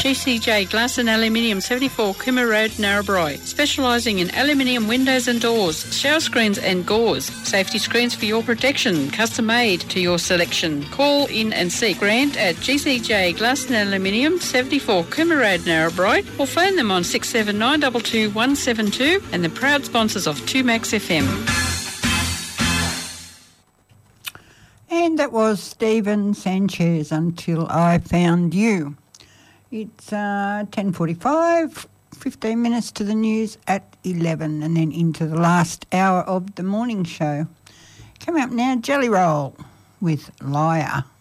GCJ Glass and Aluminium, 74 Cooma Road, Narrabri. Specialising in aluminium windows and doors, shower screens and gauze. Safety screens for your protection, custom made to your selection. Call in and see Grant at GCJ Glass and Aluminium, 74 Cooma Road, Narrabri, or phone them on 679 22 172, and the proud sponsors of 2Max FM. And that was Stephen Sanchez, Until I Found You. It's 10:45, 15 minutes to the news at 11, and then into the last hour of the morning show. Coming up now, Jelly Roll with Liar.